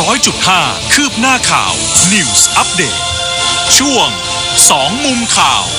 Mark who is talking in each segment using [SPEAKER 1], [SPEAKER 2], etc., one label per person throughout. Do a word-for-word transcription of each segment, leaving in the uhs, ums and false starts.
[SPEAKER 1] อยจุดห้า คืบหน้าข่าว News Update ช่วงสองมุมข่าว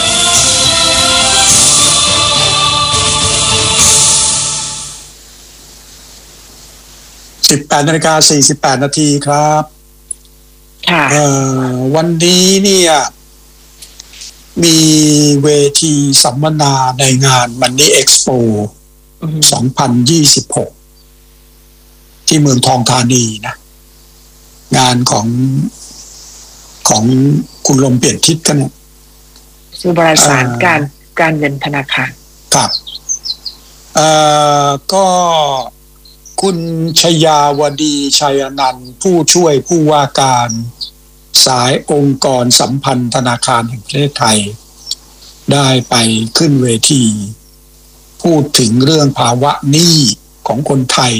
[SPEAKER 2] สิบแปดนาฬิกาสี่สิบแปดนาทีครับ
[SPEAKER 3] ค่ะ
[SPEAKER 2] วันนี้เนี่ยมีเวทีสัมมนาในงาน Money Expo สองพันยี่สิบหกที่เมืองทองธานีนะงานของของคุณลมเปลี่ยนทิศกันเนี่ย
[SPEAKER 3] คือบริษัทการการเงินธนาคาร
[SPEAKER 2] ครับเอ่อก็คุณชยาวดีชัยนันท์ผู้ช่วยผู้ว่าการสายองค์กรสัมพันธ์ธนาคารแห่งประเทศไทยได้ไปขึ้นเวทีพูดถึงเรื่องภาวะหนี้ของคนไทย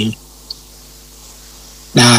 [SPEAKER 2] นะ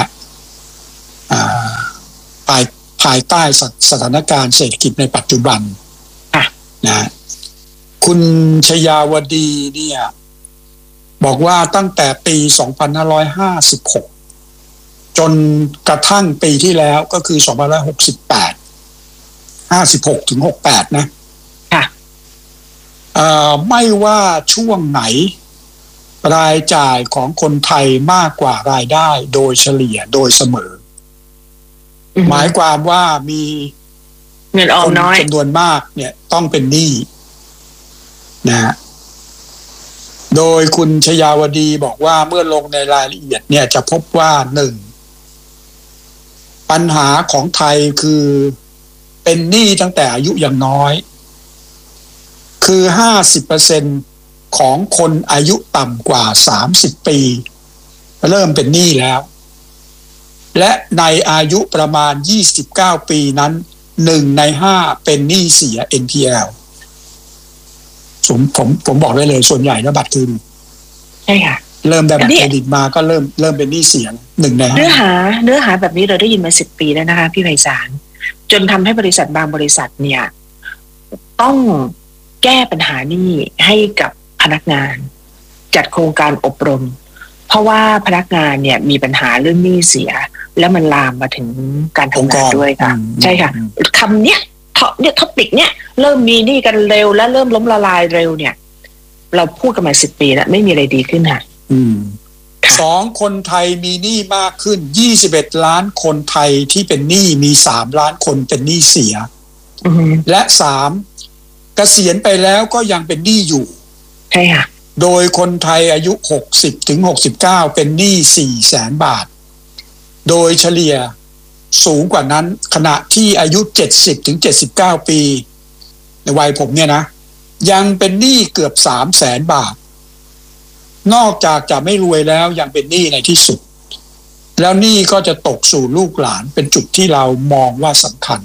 [SPEAKER 2] ภายภายใต้สถานการณ์เศรษฐกิจในปัจจุบันนะคุณชยาวดีเนี่ยบอกว่าตั้งแต่ปีสองพันห้าร้อยห้าสิบหกจนกระทั่งปีที่แล้วก็คือสองพันห้าร้อยหกสิบแปด ห้าสิบหกถึงหกสิบแปดนะ
[SPEAKER 3] ค่ะ
[SPEAKER 2] เอ่อไม่ว่าช่วงไหนรายจ่ายของคนไทยมากกว่ารายได้โดยเฉลี่ยโดยเสมอหมายความว่ามี
[SPEAKER 3] เงินออมน้อย
[SPEAKER 2] จำนวนมากเนี่ยต้องเป็นหนี้นะโดยคุณชยาวดีบอกว่าเมื่อลงในรายละเอียดเนี่ยจะพบว่าหนึ่งปัญหาของไทยคือเป็นหนี้ตั้งแต่อายุยังน้อยคือ ห้าสิบเปอร์เซ็นต์ ของคนอายุต่ำกว่าสามสิบปีเริ่มเป็นหนี้แล้วและในอายุประมาณยี่สิบเก้าปีนั้นหนึ่งในห้าเป็นหนี้เสีย เอ็น พี แอล ผมผมผมบอกได้เลยส่วนใหญ่นะบัตรเครดิต
[SPEAKER 3] ใช่ค่ะ
[SPEAKER 2] เริ่มได้บัตรเครดิตมาก็เริ่มเริ่มเป็นหนี้เสียหนึ่งในห้า
[SPEAKER 3] เนื้อหาเนื้อหาแบบนี้เราได้ยินมาสิบปีแล้วนะคะพี่ไพศาลจนทำให้บริษัทบางบริษัทเนี่ยต้องแก้ปัญหานี้ให้กับพนักงานจัดโครงการอบรมเพราะว่าพนักงานเนี่ยมีปัญหาเรื่องหนี้เสียแล้วมันลามมาถึงการทำงานด้วยค่ะใช่ค่ะคำเนี้ยเนี่ยท็อปิกเนี้ยเริ่มมีหนี้กันเร็วและเริ่มล้มละลายเร็วเนี่ยเราพูดกันมาสิบปีแล้วไม่มีอะไรดีขึ้นค่ะ
[SPEAKER 2] สองคนไทยมีหนี้มากขึ้นยี่สิบเอ็ดล้านคนไทยที่เป็นหนี้มีสามล้านคนเป็นหนี้เสียและสามเกษียณไปแล้วก็ยังเป็นหนี้อยู่
[SPEAKER 3] ใช่ค่ะ
[SPEAKER 2] โดยคนไทยอายุหกสิบถึงหกสิบเก้าเป็นหนี้สี่แสนบาทโดยเฉลี่ยสูงกว่านั้นขณะที่อายุเจ็ดสิบถึงเจ็ดสิบเก้าปีในวัยผมเนี่ยนะยังเป็นหนี้เกือบสามแสนบาทนอกจากจะไม่รวยแล้วยังเป็นหนี้ในที่สุดแล้วหนี้ก็จะตกสู่ลูกหลานเป็นจุดที่เรามองว่าสำคัญ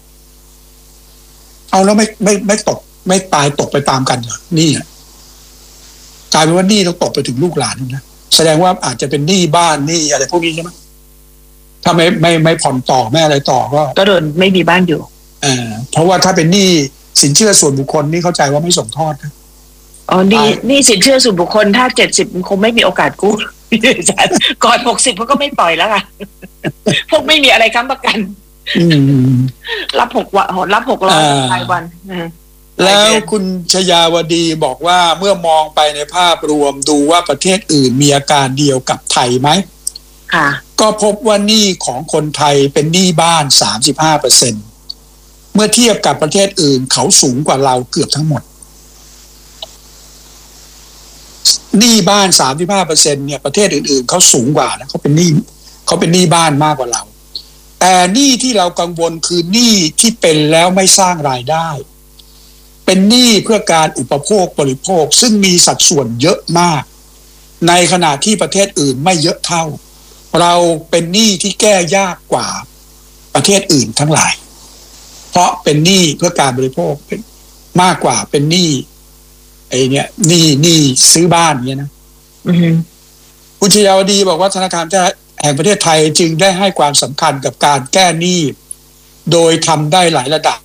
[SPEAKER 2] เอาแล้วไม่ไม่ไม่ตกไม่ตายตกไปตามกันเหรอหนี้กลายเป็นว่าหนี้ต้องตกไปถึงลูกหลานนะแสดงว่าอาจจะเป็นหนี้บ้านหนี้อะไรพวกนี้ใช่ไหมถ้าไม่ไม่ไม่ผ่อนต่อไม่อะไรต่อก็
[SPEAKER 3] ก็โดนไม่มีบ้านอยู่
[SPEAKER 2] เออเพราะว่าถ้าเป็นหนี้สินเชื่อส่วนบุคคลนี่เข้าใจว่าไม่ส่งทอดนะ
[SPEAKER 3] อ๋อนี่นี่สินเชื่อส่วนบุคคลถ้าเจ็ดสิบคงไม่มีโอกาสกู้ก่อนหกสิบเขาก็ไม่ปล่อยแล้วค่ะพวกไม่มีอะไรค้ำประกันรับหกวันรับหกร้อยรายวัน
[SPEAKER 2] แล้วคุณชยาวดีบอกว่าเมื่อมองไปในภาพรวมดูว่าประเทศอื่นมีอาการเดียวกับไทยไหม
[SPEAKER 3] ค่ะ
[SPEAKER 2] ก็พบว่าหนี้ของคนไทยเป็นหนี้บ้าน สามสิบห้าเปอร์เซ็นต์ เมื่อเทียบกับประเทศอื่นเขาสูงกว่าเราเกือบทั้งหมดหนี้บ้าน สามสิบห้าเปอร์เซ็นต์ เนี่ยประเทศอื่นๆเขาสูงกว่านะเขาเป็นหนี้เขาเป็นหนี้บ้านมากกว่าเราแต่หนี้ที่เรากังวลคือหนี้ที่เป็นแล้วไม่สร้างรายได้เป็นหนี้เพื่อการอุปโภคบริโภคซึ่งมีสัดส่วนเยอะมากในขณะที่ประเทศอื่นไม่เยอะเท่าเราเป็นหนี้ที่แก้ยากกว่าประเทศอื่นทั้งหลายเพราะเป็นหนี้เพื่อการบริโภคเป็นมากกว่าเป็นหนี้ไอ้เนี่ยหนี้หนี้ซื้อบ้านเงี้ยนะคุณชยาวดีบอกว่าธนาคารแห่งประเทศไทยจึงได้ให้ความสำคัญกับการแก้หนี้โดยทำได้หลายระดับ